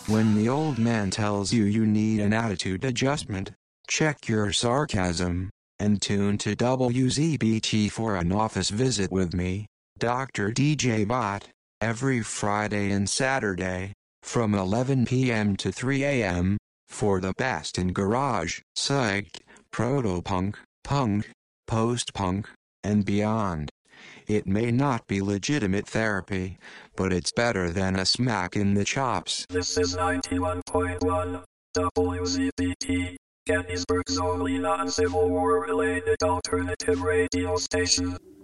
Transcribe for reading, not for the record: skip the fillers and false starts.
When the old man tells you you need an attitude adjustment, check your sarcasm, and tune to WZBT for an office visit with me, Dr. DJ Bot, every Friday and Saturday, from 11 p.m. to 3 a.m., for the best in garage, psych, proto-punk, punk, post-punk, and beyond. It may not be legitimate therapy, but it's better than a smack in the chops. This is 91.1 WZBT, Gettysburg's only non-Civil War-related alternative radio station.